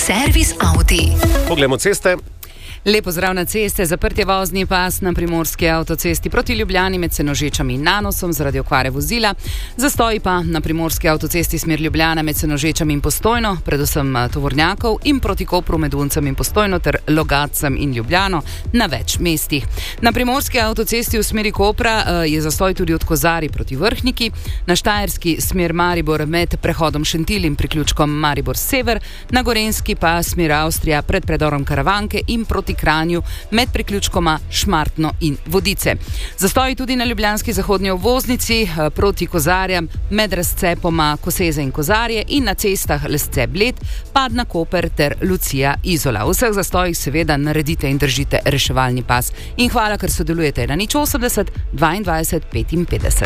Servis Audi. Poglejmo ceste. Lepo zdrav na ceste, zaprt je vozni pas na primorski avtocesti proti Ljubljani med Senožečami in Nanosom zaradi okvare vozila. Zastoji pa na primorski avtocesti smer Ljubljana med Senožečami in Postojno, predvsem tovornjakov, in proti Kopru med Uncem in Postojno ter Logatcem in Ljubljano na več mestih. Na primorski avtocesti v smeri Kopra je zastoj tudi od Kozari proti Vrhniki, na štajerski smer Maribor med prehodom Šentilj in priključkom Maribor Sever, na gorenski pa smer Avstrija pred predorom Karavanke in proti Kranju med priključkoma Šmartno in Vodice. Zastoji tudi na ljubljanski zahodnji obvoznici proti Kozarjam med razcepoma Koseze in Kozarje in na cestah Lesce Bled, Padna Koper ter Lucija Izola. V vseh zastojih seveda naredite in držite reševalni pas. In hvala, ker sodelujete na 080 22 55.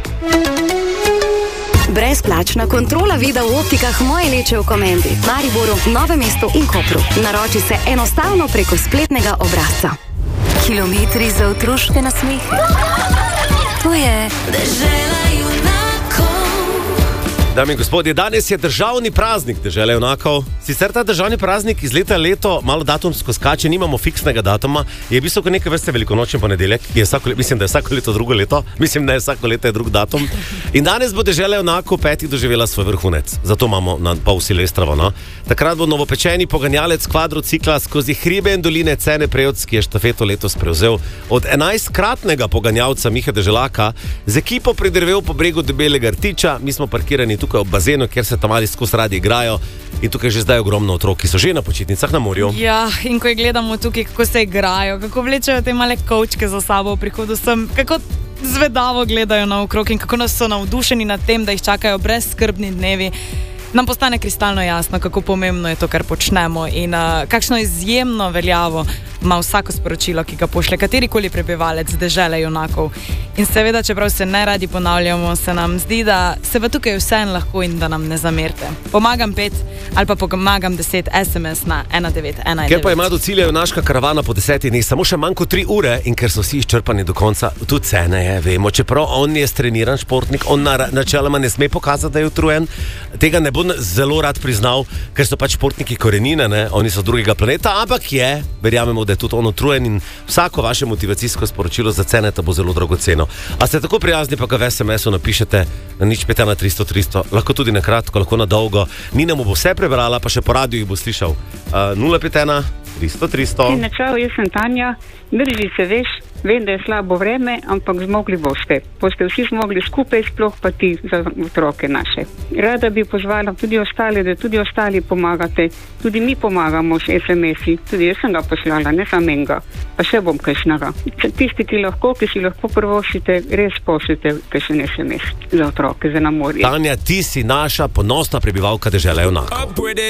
Brezplačna kontrola vida v optikah Moje leče v Komendi, Mariboru, Novem mestu in Kopru. Naroči se enostavno preko spletnega obrazca. Kilometri za otroške nasmehe. To je dežela junakov. Dame in gospodje, danes je državni praznik dežele junakov. Sicer ta državni praznik iz leta leto malo datumsko skače, nimamo fiksnega datuma. Je v bistvu neke vrste velikonočni ponedeljek. Mislim, da je vsako leto drugo leto. Mislim, da je vsako leto je drug datum. In danes bo dežela junakov petih doživela svoj vrhunec. Zato imamo na pol Silvestrova, no. Takrat bo novopečeni poganjalec kvadrocikla skozi hribe in doline Cene Prevc, ki je štafeto letos prevzel od 11-kratnega poganjalca Mihe Deželaka, z ekipo pridrvel po bregu Debelega rtiča. Mi smo parkirani tukaj ob bazenu, kjer se tam ali skozi radi igrajo. In tukaj že zdaj ogromno otrok, ki so že na počitnicah na morju. Ja, in ko gledamo tukaj, kako se igrajo, kako vlečejo te male kovčke za sabo v prihodu sem, kako zvedavo gledajo naokrog in kako nas so navdušeni nad tem, da jih čakajo brezskrbni dnevi, nam postane kristalno jasno, kako pomembno je to, kar počnemo in kakšno izjemno veljavo ima vsako sporočilo, ki ga pošlje katerikoli prebivalec dežele junakov. In seveda, čeprav se ne radi ponavljamo, se nam zdi, da se pa tukaj vseeno lahko in da nam ne zamerite. Pomagam 5 ali pa pomagam 10 SMS na 1919. Ker pa ima do cilja junaška karavana po 10 dneh samo še manj kot 3 ure in ker so vsi izčrpani do konca, tudi cene je, vemo, čeprav on je streniran športnik, on načeloma ne sme pokazati, da je utrujen. Tega ne bo zelo rad priznal, ker so pač športniki korenine, ne? Oni so drugega planeta, ampak verjamemo, da je tudi on utrujen in vsako vaše motivacijsko sporočilo za cene ta bo zelo dragoceno. A ste tako prijazni, pa ga v SMS-u napišete na 051 300 300, lahko tudi na kratko, lahko na dolgo. Nina mu bo vse prebrala, pa še po radiju jih bo slišal. 051 300 300. Načal, jaz sem Tanja, drži se veš, vem, da je slabo vreme, ampak zmogli boste. Boste vsi zmogli skupaj, sploh pa ti za otroke naše. Rada bi pozvala tudi ostale, da tudi ostali pomagate. Tudi mi pomagamo s SMS-i, tudi jaz sem ga poslala, ne samo enega. Pa še bom kakšnega. Tisti, ki si lahko prvošite, res pošljite kakšen SMS za otroke, za na morje. Tanja, ti si naša ponosna prebivalka dežele junakov.